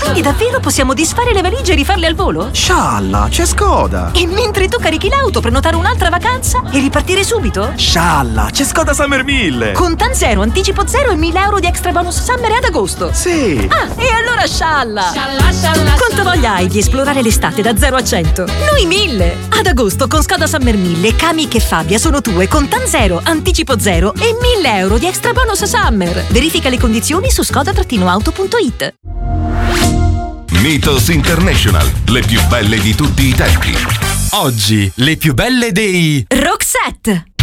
E davvero possiamo disfare le valigie e rifarle al volo? Scialla, c'è Skoda! E mentre tu carichi l'auto, prenotare un'altra vacanza e ripartire subito? Scialla, c'è Skoda Summer 1000! Contan zero, anticipo zero e 1.000 euro di extra bonus summer ad agosto. Sì! Ah, e allora scialla! Quanta voglia hai di esplorare l'estate da 0 a 100? Noi 1000! Ad agosto con Skoda Summer 1000, Kamiq e Fabia sono tue con Tan zero, anticipo zero e 1.000 euro di extra bonus summer. Verifica le condizioni su skoda-auto.it. Mythos International, le più belle di tutti i tempi. Oggi, le più belle dei Roxette.